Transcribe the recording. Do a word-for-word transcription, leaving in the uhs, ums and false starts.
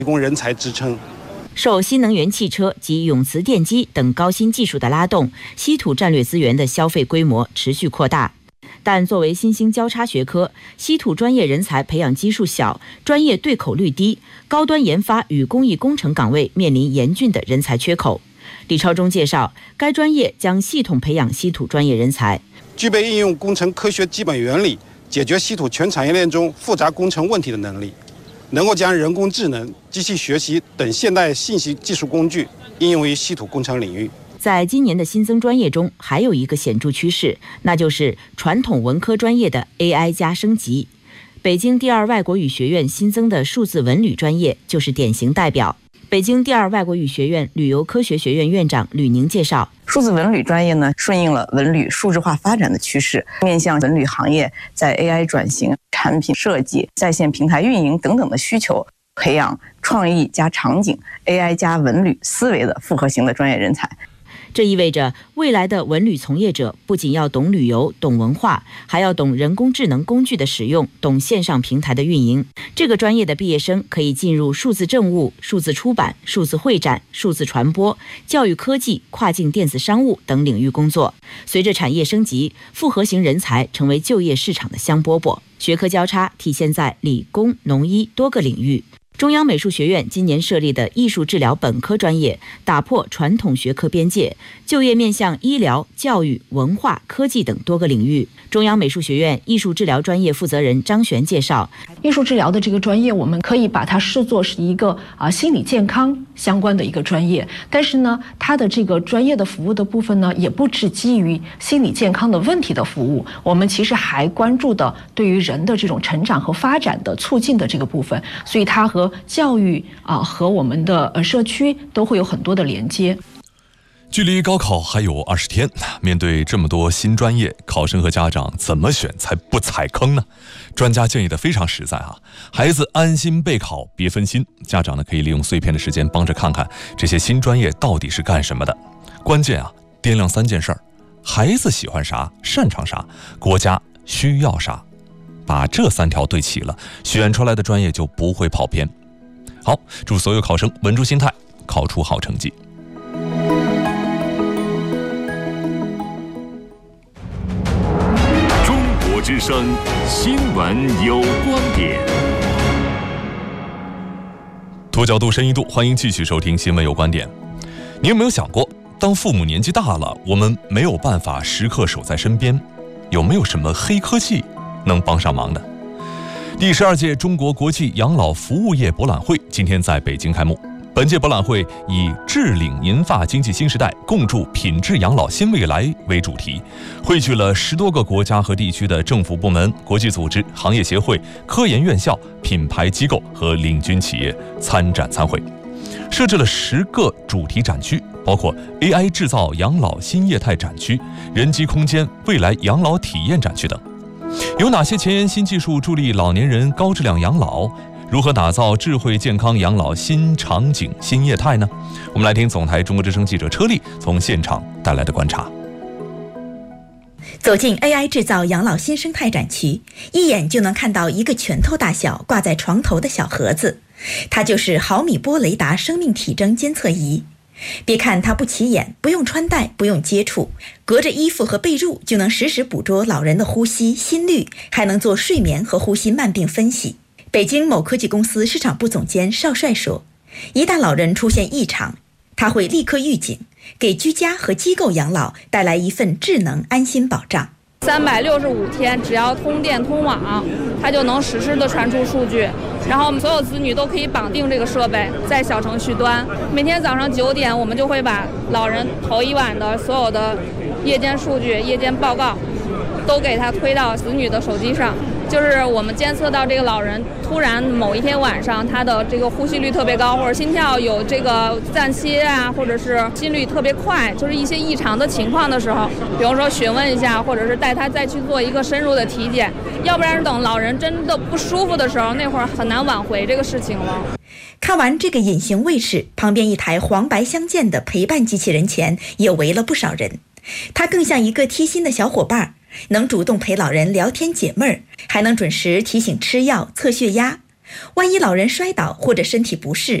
供人才支撑。 受新能源汽车及永磁电机等高新技术的拉动，稀土战略资源的消费规模持续扩大。但作为新兴交叉学科，稀土专业人才培养基数小，专业对口率低，高端研发与工艺工程岗位面临严峻的人才缺口。李超忠介绍，该专业将系统培养稀土专业人才， 具备应用工程科学基本原理，解决稀土全产业链中复杂工程问题的能力，能够将人工智能、机器学习等现代信息技术工具应用于稀土工程领域。 在今年的新增专业中，还有一个显著趋势，那就是传统文科专业的 A I 加升级。北京第二外国语学院新增的数字文旅专业就是典型代表。北京第二外国语学院旅游科学学院院长吕宁介绍， 数字文旅专业呢，顺应了文旅数字化发展的趋势，面向文旅行业在 A I 转型、产品设计、在线平台运营等等的需求，培养创意加场景、A I 加文旅思维的复合型的专业人才。 这意味着未来的文旅从业者不仅要懂旅游、懂文化，还要懂人工智能工具的使用，懂线上平台的运营。这个专业的毕业生可以进入数字政务、数字出版、数字会展、数字传播、教育科技、跨境电子商务等领域工作。随着产业升级，复合型人才成为就业市场的香饽饽。学科交叉体现在理工、农医多个领域。中央美术学院今年设立的艺术治疗本科专业，打破传统学科边界，就业面向医疗、教育、文化、科技等多个领域。中央美术学院艺术治疗专业负责人张璇介绍， 艺术治疗的这个专业，我们可以把它视作是一个啊心理健康相关的一个专业，但是呢，它的这个专业的服务的部分呢，也不只基于心理健康的问题的服务，我们其实还关注的对于人的这种成长和发展的促进的这个部分，所以它和教育啊和我们的呃社区都会有很多的连接。 距离高考还有二十天，面对这么多新专业，考生和家长怎么选才不踩坑呢？专家建议的非常实在啊，孩子安心备考，别分心。家长呢可以利用碎片的时间帮着看看这些新专业到底是干什么的。关键啊，掂量三件事儿：孩子喜欢啥，擅长啥，国家需要啥。把这三条对齐了，选出来的专业就不会跑偏。好，祝所有考生稳住心态，考出好成绩。 中国之声新闻有观点， 多角度、深一度，欢迎继续收听新闻有观点。你有没有想过，当父母年纪大了，我们没有办法时刻守在身边，有没有什么黑科技能帮上忙的？第十二届中国国际养老服务业博览会今天在北京开幕。本届博览会以“智领银发经济新时代，共筑品质养老新未来”为主题，汇聚了十多个国家和地区的政府部门、国际组织、行业协会、科研院校、品牌机构和领军企业参展参会，设置了十个主题展区，包括 A I 制造养老新业态展区、人机空间未来养老体验展区等。有哪些前沿新技术助力老年人高质量养老？如何打造智慧健康养老新场景新业态呢？我们来听总台中国之声记者车丽从现场带来的观察。 走进 A I 制造养老新生态展区，一眼就能看到一个拳头大小挂在床头的小盒子，它就是毫米波雷达生命体征监测仪。别看它不起眼，不用穿戴，不用接触，隔着衣服和被褥就能实时捕捉老人的呼吸、心率，还能做睡眠和呼吸慢病分析。北京某科技公司市场部总监邵帅说，一旦老人出现异常，他会立刻预警，给居家和机构养老带来一份智能安心保障。 三百六十五天，只要通电通网，它就能实时的传出数据，然后我们所有子女都可以绑定这个设备，在小程序端，每天早上九点，我们就会把老人头一晚的所有的夜间数据、夜间报告，都给他推到子女的手机上。就是我们监测到这个老人突然某一天晚上他的这个呼吸率特别高，或者心跳有这个暂歇啊，或者是心率特别快，就是一些异常的情况的时候，比如说询问一下，或者是带他再去做一个深入的体检，要不然等老人真的不舒服的时候，那会儿很难挽回这个事情了。 看完这个隐形卫士，旁边一台黄白相间的陪伴机器人前也围了不少人，它更像一个贴心的小伙伴，能主动陪老人聊天解闷儿，还能准时提醒吃药、测血压。 万一老人摔倒或者身体不适，